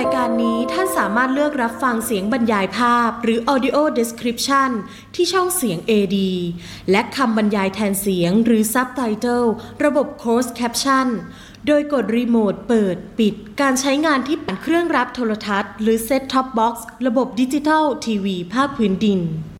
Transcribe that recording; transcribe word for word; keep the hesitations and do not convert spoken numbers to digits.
ายการนี้ท่านสามารถเลือกรับฟังเสียงบรรยายภาพหรือ Audio Description ที่ช่องเสียง เอ ดี และคำบรรยายแทนเสียงหรือ Subtitle ระบบ Closed Caption โดยกดรีโมทเปิดปิดการใช้งานที่ผ่านเครื่องรับโทรทัศน์หรือ Set Top Box ระบบดิจิทัลทีวีภาคพื้นดิน